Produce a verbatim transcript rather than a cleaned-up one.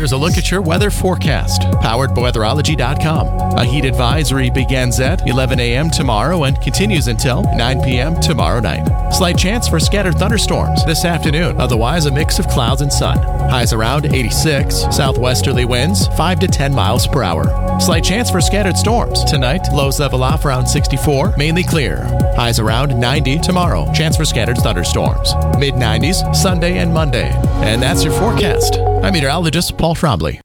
here's a look at your weather forecast, powered by weatherology dot com. A heat advisory begins at eleven a.m. tomorrow and continues until nine p.m. tomorrow night. Slight chance for scattered thunderstorms this afternoon, otherwise a mix of clouds and sun. Highs around eighty-six, southwesterly winds five to ten miles per hour. Slight chance for scattered storms. Tonight, lows level off around sixty-four, mainly clear. Highs around ninety tomorrow, chance for scattered thunderstorms. mid nineties Sunday and Monday. And that's your forecast. I'm meteorologist Paul Trombley.